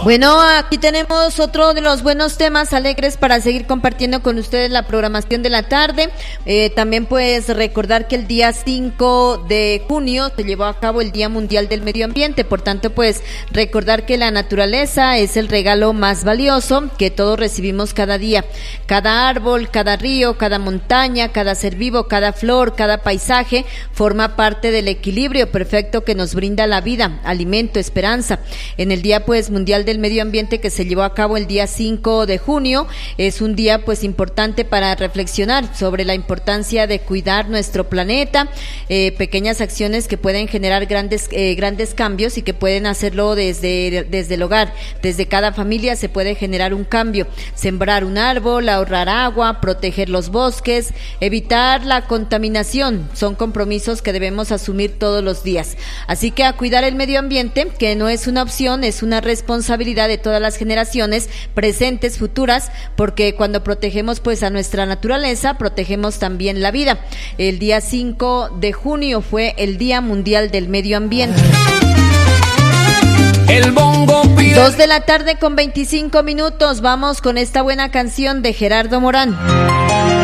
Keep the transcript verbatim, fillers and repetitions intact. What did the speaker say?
Bueno, aquí tenemos otro de los buenos temas alegres para seguir compartiendo con ustedes la programación de la tarde. Eh, también pues recordar que el día cinco de junio se llevó a cabo el Día Mundial del Medio Ambiente, por tanto pues recordar que la naturaleza es el regalo más valioso que todos recibimos cada día. Cada árbol, cada río, cada montaña, cada ser vivo, cada flor, cada paisaje forma parte del equilibrio perfecto que nos brinda la vida, alimento, esperanza. En el Día pues Mundial del Medio Ambiente que se llevó a cabo el día cinco de junio, es un día pues importante para reflexionar sobre la importancia de cuidar nuestro planeta, eh, pequeñas acciones que pueden generar grandes eh, grandes cambios y que pueden hacerlo desde, desde el hogar. Desde cada familia se puede generar un cambio, sembrar un árbol, ahorrar agua, proteger los bosques, evitar la contaminación, son compromisos que debemos asumir todos los días. Así que a cuidar el medio ambiente, que no es una opción, es una responsabilidad de todas las generaciones presentes, futuras, porque cuando protegemos pues a nuestra naturaleza, protegemos también la vida. El día cinco de junio fue el Día Mundial del Medio Ambiente. El bongo pide... Dos de la tarde con veinticinco minutos, vamos con esta buena canción de Gerardo Morán.